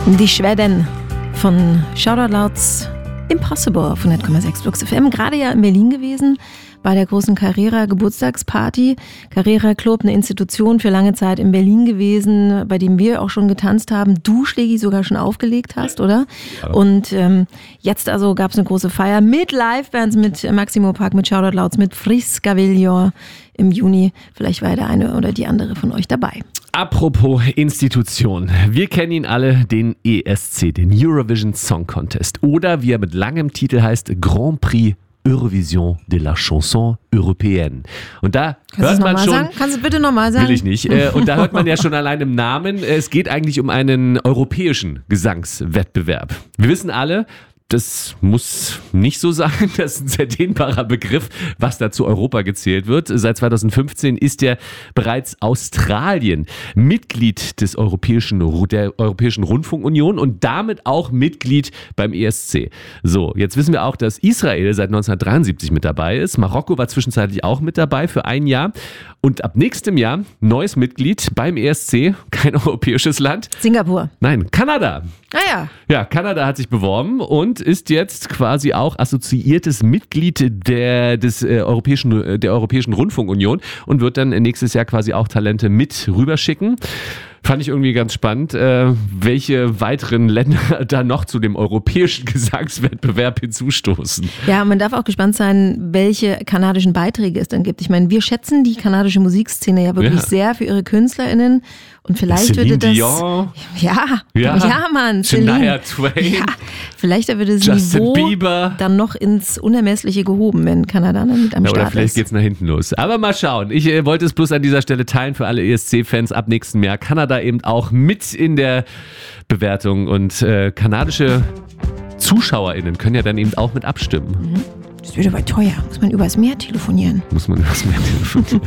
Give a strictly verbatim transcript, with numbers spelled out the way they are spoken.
Die Schweden von Shoutout Louds Impossible von hundert Komma sechs Flux F M. Gerade ja in Berlin gewesen bei der großen Carrera Geburtstagsparty. Carrera Club, eine Institution für lange Zeit in Berlin gewesen, bei dem wir auch schon getanzt haben. Du, Schlägi, sogar schon aufgelegt hast, oder? Ja. Und ähm, jetzt also gab es eine große Feier mit Livebands, mit Maximo Park, mit Shoutout Louds, mit Friscavillon im Juni. Vielleicht war der eine oder die andere von euch dabei. Apropos Institution. Wir kennen ihn alle, den E S C, den Eurovision Song Contest. Oder wie er mit langem Titel heißt, Grand Prix Eurovision de la Chanson Européenne. Und da Kannst hört man schon... Sagen? Kannst du bitte nochmal sagen? Will ich nicht. Und da hört man ja schon allein im Namen, es geht eigentlich um einen europäischen Gesangswettbewerb. Wir wissen alle, das muss nicht so sein. Das ist ein sehr dehnbarer Begriff, was da zu Europa gezählt wird. Seit zweitausendfünfzehn ist ja bereits Australien Mitglied des Europäischen, der Europäischen Rundfunkunion und damit auch Mitglied beim E S C. So, jetzt wissen wir auch, dass Israel seit neunzehnhundertdreiundsiebzig mit dabei ist. Marokko war zwischenzeitlich auch mit dabei für ein Jahr. Und ab nächstem Jahr neues Mitglied beim E S C, kein europäisches Land. Singapur. Nein, Kanada. Ah ja. Ja, Kanada hat sich beworben und ist jetzt quasi auch assoziiertes Mitglied der, des, äh, Europäischen, der Europäischen Rundfunkunion und wird dann nächstes Jahr quasi auch Talente mit rüberschicken. Fand ich irgendwie ganz spannend, äh, welche weiteren Länder da noch zu dem europäischen Gesangswettbewerb hinzustoßen. Ja, man darf auch gespannt sein, welche kanadischen Beiträge es dann gibt. Ich meine, wir schätzen die kanadische Musikszene ja wirklich ja. sehr für ihre KünstlerInnen. Und vielleicht Celine würde das... Dion. Ja, ja, ja Mann. Shania Twain. Ja, vielleicht würde das Justin Niveau Bieber. dann noch ins Unermessliche gehoben, wenn Kanada dann mit am ja, Start oder vielleicht ist. geht's nach hinten los. Aber mal schauen. Ich äh, wollte es bloß an dieser Stelle teilen für alle E S C-Fans ab nächstem Jahr. Kanada eben auch mit in der Bewertung und äh, kanadische ZuschauerInnen können ja dann eben auch mit abstimmen. Das wird aber teuer. Muss man übers Meer telefonieren. Muss man übers Meer telefonieren.